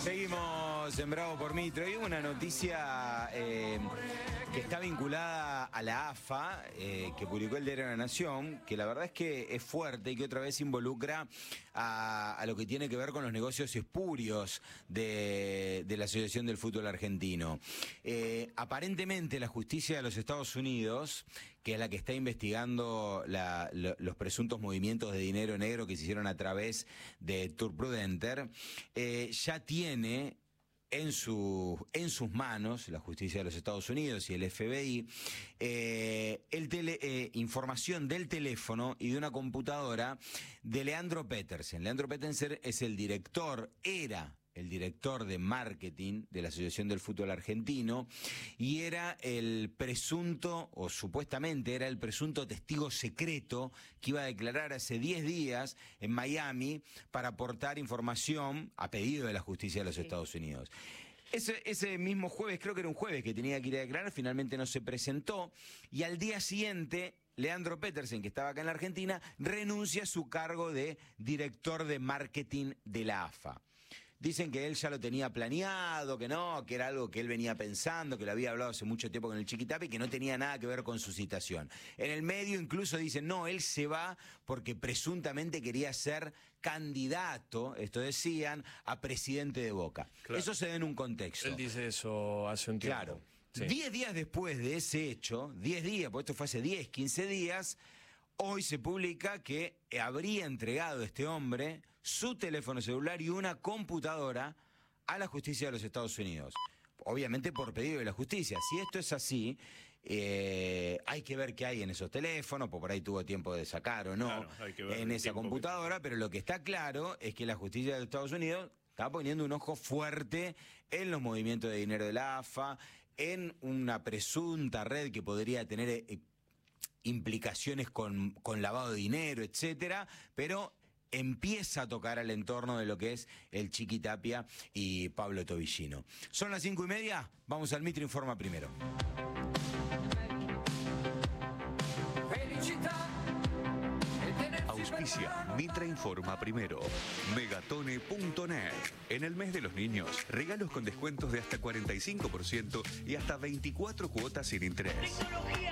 Seguimos en Bravo por Mitro. Hay una noticia que está vinculada a la AFA, que publicó el Diario de la Nación, que la verdad es que es fuerte y que otra vez involucra a lo que tiene que ver con los negocios espurios de la Asociación del Fútbol Argentino. Aparentemente la justicia de los Estados Unidos, que es la que está investigando los presuntos movimientos de dinero negro que se hicieron a través de Tour Prudenter, ya tiene en sus manos, la justicia de los Estados Unidos y el FBI, información del teléfono y de una computadora de Leandro Petersen. Leandro Petersen es era el director de marketing de la Asociación del Fútbol Argentino y era el presunto, o supuestamente era el presunto testigo secreto que iba a declarar hace 10 días en Miami para aportar información a pedido de la justicia de los Estados Unidos. Ese mismo jueves, creo que era un jueves que tenía que ir a declarar, finalmente no se presentó y al día siguiente Leandro Petersen, que estaba acá en la Argentina, renuncia a su cargo de director de marketing de la AFA. Dicen que él ya lo tenía planeado, que era algo que él venía pensando, que lo había hablado hace mucho tiempo con el Chiquitapia y que no tenía nada que ver con su citación. En el medio incluso dicen, no, él se va porque presuntamente quería ser candidato, esto decían, a presidente de Boca. Claro. Eso se da en un contexto. Él dice eso hace un tiempo. Claro. Sí. 10 días después de ese hecho, 10 días, porque esto fue hace 10, 15 días, hoy se publica que habría entregado este hombre su teléfono celular y una computadora a la justicia de los Estados Unidos. Obviamente por pedido de la justicia. Si esto es así, hay que ver qué hay en esos teléfonos, porque por ahí tuvo tiempo de sacar o no, claro, hay que ver en esa computadora, pero lo que está claro es que la justicia de los Estados Unidos está poniendo un ojo fuerte en los movimientos de dinero de la AFA, en una presunta red que podría tener implicaciones con lavado de dinero, etcétera, pero empieza a tocar al entorno de lo que es el Chiquitapia y Pablo Tobillino. Son las 5:30, vamos al Mitro Informa primero. Auspicia Mitra Informa primero. Megatone.net. En el mes de los niños, regalos con descuentos de hasta 45% y hasta 24 cuotas sin interés.